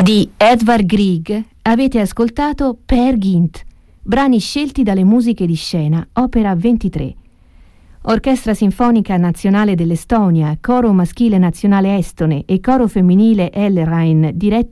Di Edvard Grieg avete ascoltato Peer Gynt, brani scelti dalle musiche di scena, opera 23. Orchestra Sinfonica Nazionale dell'Estonia, Coro Maschile Nazionale Estone e Coro Femminile El Rhein, diretti